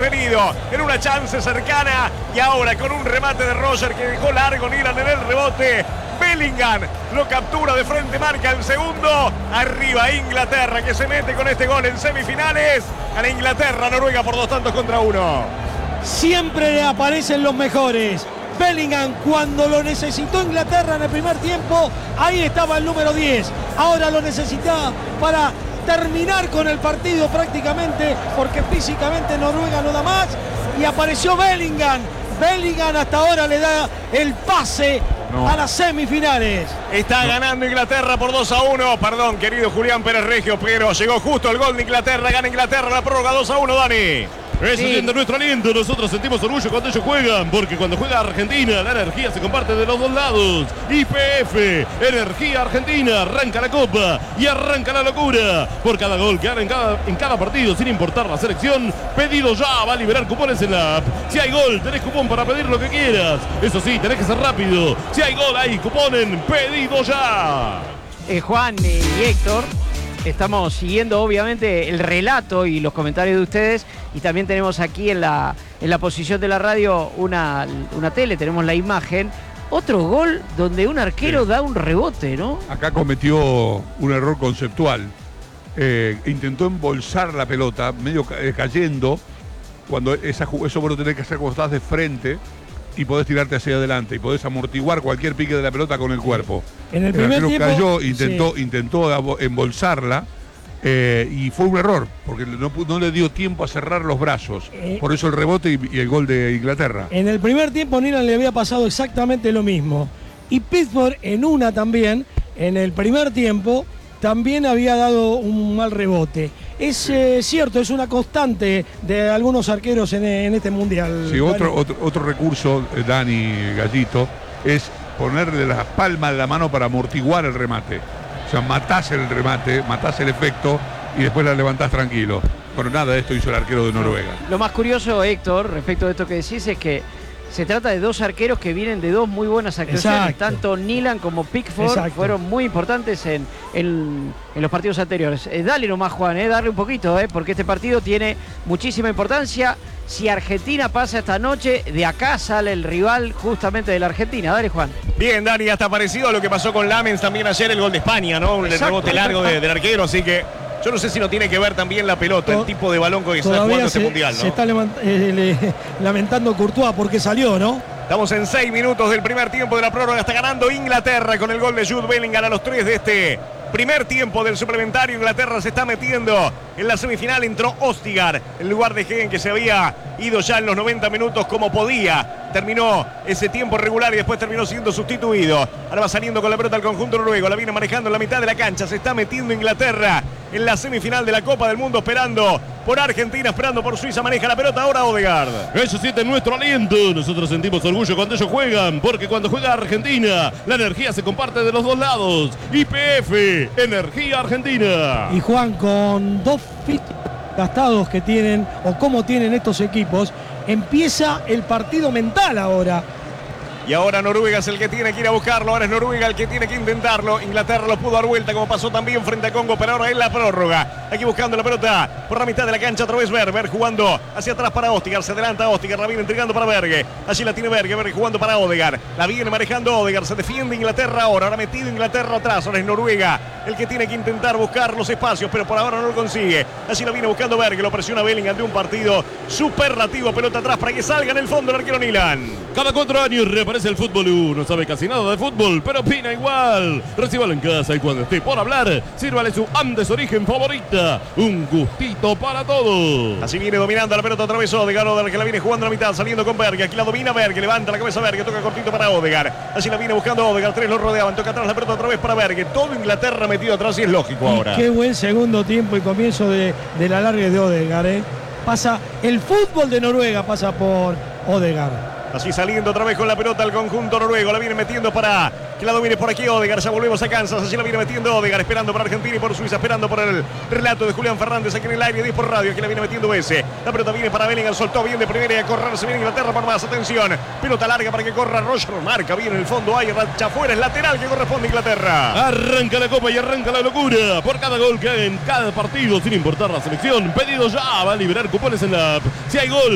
tenido en una chance cercana y ahora con un remate de Roger que dejó largo Nilan en el rebote. Bellingham lo captura de frente, marca el segundo. Arriba Inglaterra, que se mete con este gol en semifinales. Gana Inglaterra, Noruega por 2-1. Siempre aparecen los mejores. Bellingham, cuando lo necesitó Inglaterra en el primer tiempo, ahí estaba el número 10. Ahora lo necesita para terminar con el partido prácticamente, porque físicamente Noruega no da más. Y apareció Bellingham. Bellingham hasta ahora le da el pase a las semifinales. Está ganando Inglaterra por 2-1. Perdón, querido Julián Pérez Regio, pero llegó justo el gol de Inglaterra. Gana Inglaterra la prórroga 2-1, Dani. Eso siente nuestro aliento. Nosotros sentimos orgullo cuando ellos juegan, porque cuando juega Argentina, la energía se comparte de los dos lados. YPF, Energía Argentina, arranca la copa y arranca la locura. Por cada gol que hagan en cada partido, sin importar la selección, pedido ya, va a liberar cupones en la app. Si hay gol, tenés cupón para pedir lo que quieras. Eso sí, tenés que ser rápido. Si hay gol, hay cupón en pedido ya. Juan y Héctor, estamos siguiendo obviamente el relato y los comentarios de ustedes, y también tenemos aquí en la posición de la radio una tele, tenemos la imagen. Otro gol donde un arquero da un rebote, ¿no? Acá cometió un error conceptual. Intentó embolsar la pelota, medio cayendo, cuando eso vos lo tenés que hacer cuando estás de frente y podés tirarte hacia adelante y podés amortiguar cualquier pique de la pelota con el cuerpo. En el primer tiempo cayó, intentó embolsarla y fue un error, porque no le dio tiempo a cerrar los brazos. Por eso el rebote y el gol de Inglaterra. En el primer tiempo Nilan le había pasado exactamente lo mismo. Y Pickford en una también, en el primer tiempo, también había dado un mal rebote. Es cierto, es una constante de algunos arqueros en este mundial. Sí, otro recurso, Dani Gallito, es ponerle la palma de la mano para amortiguar el remate. O sea, matás el remate, matás el efecto y después la levantás tranquilo. Pero nada de esto hizo el arquero de Noruega. Lo más curioso, Héctor, respecto de esto que decís, es que se trata de dos arqueros que vienen de dos muy buenas actuaciones. Exacto. Tanto Nilan como Pickford fueron muy importantes en los partidos anteriores. Dale nomás, Juan, darle un poquito, porque este partido tiene muchísima importancia. Si Argentina pasa esta noche, de acá sale el rival justamente de la Argentina. Dale, Juan. Bien, Dani, hasta parecido a lo que pasó con Lamens también ayer, el gol de España, ¿no? Un rebote largo del arquero, así que yo no sé si no tiene que ver también la pelota, el tipo de balón con que se está jugando este mundial, ¿no? Se está lamentando Courtois porque salió, ¿no? Estamos en 6 minutos del primer tiempo de la prórroga. Está ganando Inglaterra con el gol de Jude Bellingham a los 3 de este primer tiempo del suplementario. Inglaterra se está metiendo en la semifinal. Entró Ostigar en lugar de Hegen, que se había ido ya en los 90 minutos como podía. Terminó ese tiempo regular y después terminó siendo sustituido. Ahora va saliendo con la pelota al conjunto noruego. La viene manejando en la mitad de la cancha. Se está metiendo Inglaterra en la semifinal de la Copa del Mundo, esperando por Argentina, esperando por Suiza. Maneja la pelota ahora Odegaard. Ellos sienten nuestro aliento. Nosotros sentimos orgullo cuando ellos juegan, porque cuando juega Argentina, la energía se comparte de los dos lados. YPF, Energía Argentina. Y Juan, con dos gastados que tienen, o cómo tienen estos equipos, empieza el partido mental ahora. Y ahora Noruega es el que tiene que ir a buscarlo. Ahora es Noruega el que tiene que intentarlo. Inglaterra lo pudo dar vuelta, como pasó también frente a Congo, pero ahora es la prórroga. Aquí buscando la pelota por la mitad de la cancha, otra vez Berg jugando hacia atrás para Ostigar. Se adelanta Ostigar, la viene entregando para Berg. Allí la tiene Berg jugando para Odegaard. La viene manejando Odegaard. Se defiende Inglaterra ahora metido Inglaterra atrás. Ahora es Noruega el que tiene que intentar buscar los espacios, pero por ahora no lo consigue. Allí la viene buscando Berg. Lo presiona Bellingham de un partido superlativo. Pelota atrás para que salga en el fondo el arquero Nilan. Cada 4 años reaparece el fútbol. No sabe casi nada de fútbol, pero opina igual. Recíbalo en casa y cuando esté por hablar, sírvale su Andes Origen favorita. Un gustito para todos. Así viene dominando la pelota otra vez Odegaard, que la viene jugando a la mitad, saliendo con Berg. Aquí la domina Berg, levanta la cabeza Berg, toca cortito para Odegaard. Así la viene buscando Odegaard, 3 lo rodeaban, toca atrás la pelota otra vez para Berg. Todo Inglaterra metido atrás y es lógico ahora. Qué buen segundo tiempo y comienzo de la larga de Odegaard. Pasa el fútbol de Noruega, pasa por Odegaard. Así saliendo otra vez con la pelota al conjunto noruego. La viene metiendo para que la domine por aquí Odegaard. Ya volvemos a Kansas. Así la viene metiendo Odegaard. Esperando por Argentina y por Suiza. Esperando por el relato de Julián Fernández aquí en el aire. 10 por radio. Aquí la viene metiendo ese. La pelota viene para Bellingham. Soltó bien de primera y a correr. Se viene Inglaterra por más. Atención. Pelota larga para que corra Roger. Marca bien en el fondo. Hay racha afuera. Es lateral que corresponde a Inglaterra. Arranca la copa y arranca la locura. Por cada gol que haga en cada partido, sin importar la selección. Pedido ya. Va a liberar cupones en la app. Si hay gol,